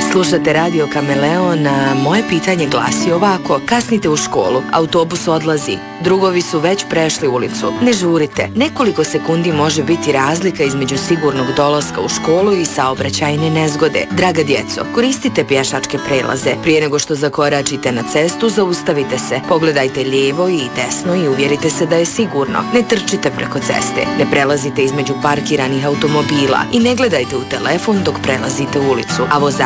Slušate Radio Kameleon, a moje pitanje glasi ovako. Kasnite u školu, autobus odlazi, drugovi su već prešli ulicu. Ne žurite, nekoliko sekundi može biti razlika između sigurnog dolaska u školu i saobraćajne nezgode. Draga djeco, koristite pješačke prelaze. Prije nego što zakoračite na cestu, zaustavite se, pogledajte lijevo i desno i uvjerite se da je sigurno. Ne trčite preko ceste, ne prelazite između parkiranih automobila i ne gledajte u telefon dok prelazite ulicu, a vozači